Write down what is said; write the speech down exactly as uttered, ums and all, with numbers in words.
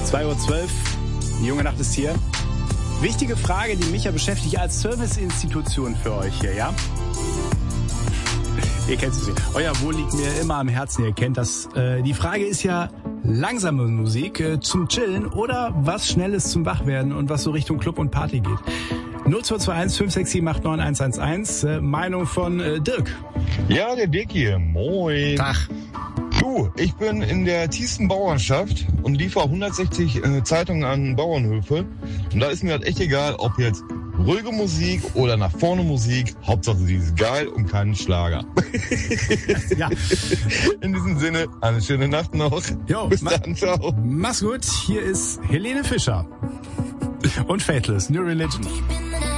zwei Uhr zwölf, die junge Nacht ist hier. Wichtige Frage, die mich ja beschäftigt als Serviceinstitution für euch hier, ja? Ihr kennt sie. Euer Wohl liegt mir immer am Herzen, ihr kennt das. Äh, die Frage ist ja, langsame Musik äh, zum Chillen oder was Schnelles zum Wachwerden und was so Richtung Club und Party geht. null zwei zwei eins fünf sechs sieben acht neun eins eins eins, äh, Meinung von äh, Dirk. Ja, der Dirk hier. Moin. Tag. Du, ich bin in der tiefsten Bauernschaft und liefere hundertsechzig äh, Zeitungen an Bauernhöfe. Und da ist mir halt echt egal, ob jetzt ruhige Musik oder nach vorne Musik. Hauptsache sie ist geil und kein Schlager. Ja. In diesem Sinne, eine schöne Nacht noch. Jo, bis ma- dann, ciao. Mach's gut, hier ist Helene Fischer und Faithless, New Religion.